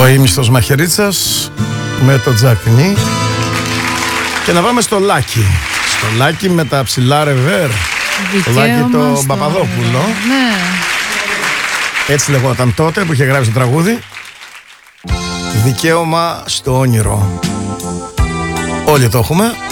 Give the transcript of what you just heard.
Ο ήμιστος Μαχαιρίτσας με το Τζακνί. Και να πάμε στο Λάκη. Στο Λάκη με τα ψηλά ρεβέρ. Το Λάκη το Παπαδόπουλο. Ναι. Έτσι λεγόταν τότε που είχε γράψει το τραγούδι. Δικαίωμα στο όνειρο. Όλοι το έχουμε.